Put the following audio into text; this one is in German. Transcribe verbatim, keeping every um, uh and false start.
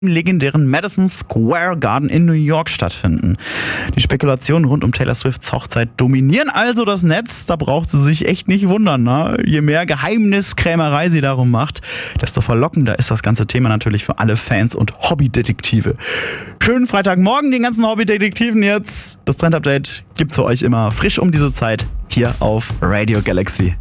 im legendären Madison Square Garden in New York stattfinden. Die Spekulationen rund um Taylor Swifts Hochzeit dominieren also das Netz. Da braucht sie sich echt nicht wundern. Ne? Je mehr Geheimniskrämerei sie darum macht, desto verlockender ist das ganze Thema natürlich für alle Fans und Hobbydetektive. Schönen Freitagmorgen den ganzen Hobbydetektiven jetzt. Das Trend-Update gibt's für euch immer frisch um diese Zeit hier auf Radio Galaxy.